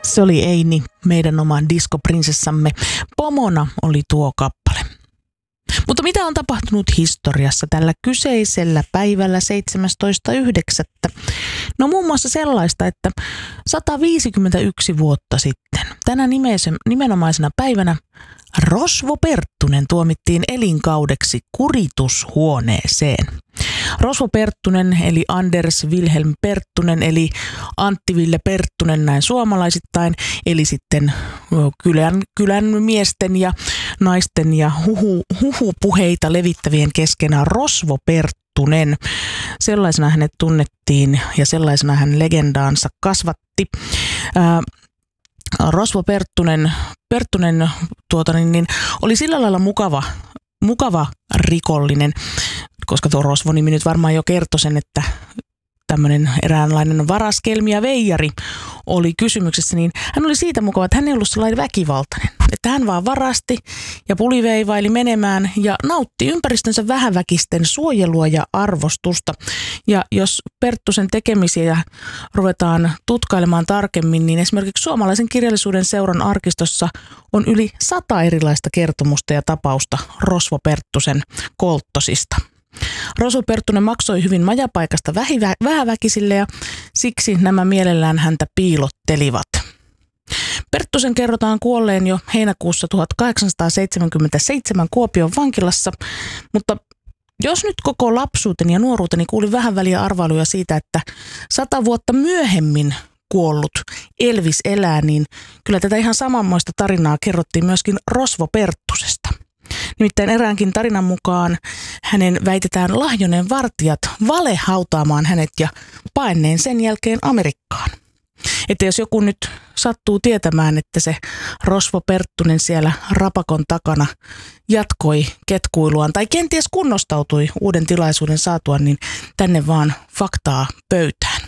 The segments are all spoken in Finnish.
Se oli Eini, meidän oman diskoprinsessamme. Pomona oli tuo kappale. Mutta mitä on tapahtunut historiassa tällä kyseisellä päivällä 17.9.? No muun muassa sellaista, että 151 vuotta sitten, tänä nimenomaisena päivänä, Rosvo Perttunen tuomittiin elinkaudeksi kuritushuoneeseen. Rosvo Perttunen eli Anders Wilhelm Perttunen eli Antti Ville Perttunen näin suomalaisittain, eli sitten kylän miesten ja naisten ja huhupuheita levittävien keskenään Rosvo Perttunen. Sellaisena hänet tunnettiin ja sellaisena hän legendaansa kasvatti. Rosvo Perttunen oli sillä lailla mukava rikollinen, koska tuo Rosvo-nimi nyt varmaan jo kertoi sen, että tämmöinen eräänlainen varaskelmi ja veijari oli kysymyksessä, niin hän oli siitä mukava, että hän ei ollut sellainen väkivaltainen. Että hän vaan varasti ja puliveivaili menemään ja nautti ympäristönsä vähäväkisten suojelua ja arvostusta. Ja jos Perttusen tekemisiä ruvetaan tutkailemaan tarkemmin, niin esimerkiksi Suomalaisen kirjallisuuden seuran arkistossa on yli 100 erilaista kertomusta ja tapausta Rosvo Perttusen kolttosista. Rosvo Perttunen maksoi hyvin majapaikasta vähäväkisille ja siksi nämä mielellään häntä piilottelivat. Perttusen kerrotaan kuolleen jo heinäkuussa 1877 Kuopion vankilassa, mutta jos nyt koko lapsuuteni ja nuoruuteni kuulin vähän väliä arvailuja siitä, että 100 vuotta myöhemmin kuollut Elvis elää, niin kyllä tätä ihan samanmoista tarinaa kerrottiin myöskin Rosvo Perttusesta. Nimittäin eräänkin tarinan mukaan hänen väitetään lahjoneen vartijat valehautaamaan hänet ja paenneen sen jälkeen Amerikkaan. Että jos joku nyt sattuu tietämään, että se Rosvo Perttunen siellä rapakon takana jatkoi ketkuiluaan tai kenties kunnostautui uuden tilaisuuden saatuaan, niin tänne vaan faktaa pöytään.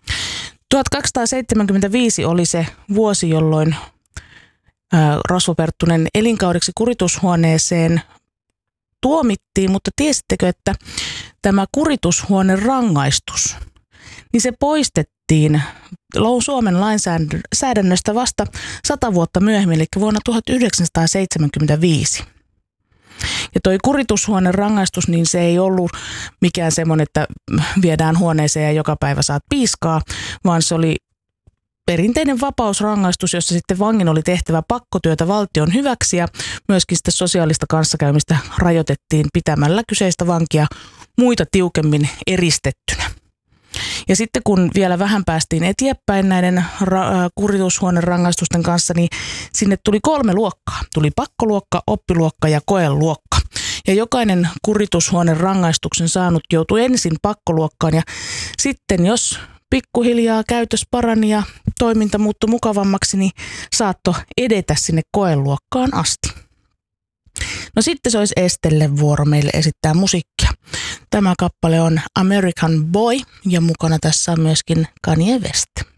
1275 oli se vuosi, jolloin Rosvo Perttunen elinkaudeksi kuritushuoneeseen tuomittiin, mutta tiesittekö, että tämä kuritushuoneen rangaistus, niin se poistettiin Suomen lainsäädännöstä vasta 100 vuotta myöhemmin, eli vuonna 1975. Ja toi kuritushuoneen rangaistus, niin se ei ollut mikään semmoinen, että viedään huoneeseen ja joka päivä saat piiskaa, vaan se oli perinteinen vapausrangaistus, jossa sitten vangin oli tehtävä pakkotyötä valtion hyväksi ja myöskin sitä sosiaalista kanssakäymistä rajoitettiin pitämällä kyseistä vankia muita tiukemmin eristettynä. Ja sitten kun vielä vähän päästiin eteenpäin näiden kuritushuoneen rangaistusten kanssa, niin sinne tuli 3 luokkaa. Tuli pakkoluokka, oppiluokka ja koeluokka. Ja jokainen kuritushuoneen rangaistuksen saanut joutui ensin pakkoluokkaan ja sitten jos pikkuhiljaa käytös parani ja toiminta muuttui mukavammaksi, niin saattoi edetä sinne koeluokkaan asti. No sitten se olisi Estelle vuoro meille esittää musiikkia. Tämä kappale on American Boy ja mukana tässä on myöskin Kanye West.